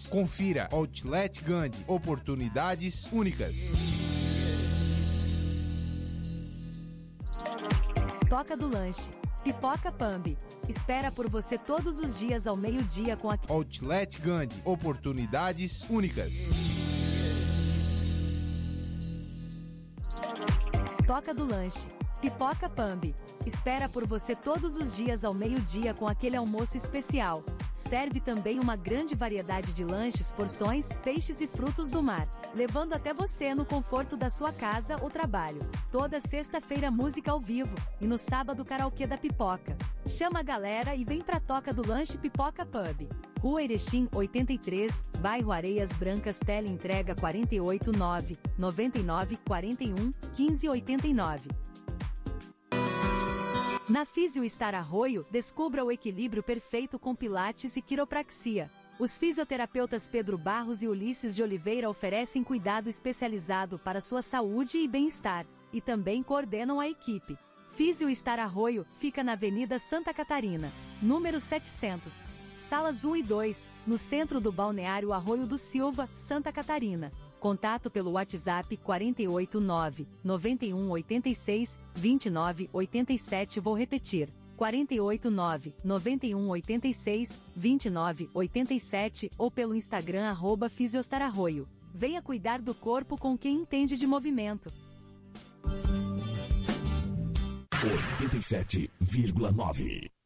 Confira Outlet Gandhi, oportunidades únicas. Toca do Lanche. Pipoca Pambi. Espera por você todos os dias ao meio-dia com a Outlet Gandhi, oportunidades únicas. Toca do Lanche. Pipoca Pambi. Espera por você todos os dias ao meio-dia com aquele almoço especial. Serve também uma grande variedade de lanches, porções, peixes e frutos do mar, levando até você no conforto da sua casa ou trabalho. Toda sexta-feira música ao vivo e no sábado karaokê da pipoca. Chama a galera e vem pra Toca do Lanche Pipoca Pub. Rua Erechim 83, bairro Areias Brancas, teleentrega 489 99 41 15 89. Na Físio Estar Arroio, descubra o equilíbrio perfeito com pilates e quiropraxia. Os fisioterapeutas Pedro Barros e Ulisses de Oliveira oferecem cuidado especializado para sua saúde e bem-estar, e também coordenam a equipe. Físio Estar Arroio fica na Avenida Santa Catarina, número 700, salas 1 e 2, no centro do balneário Arroio do Silva, Santa Catarina. Contato pelo WhatsApp 489 91 86 29 87. Vou repetir: 489 91 86 29 87 ou pelo Instagram @fisiostararroio. Venha cuidar do corpo com quem entende de movimento. 87,9